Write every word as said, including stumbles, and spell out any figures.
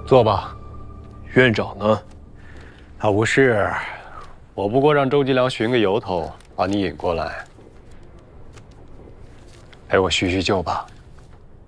坐吧。 院长呢？ 他无事，我不过让周吉良寻个由头把你引过来，陪我叙叙旧吧。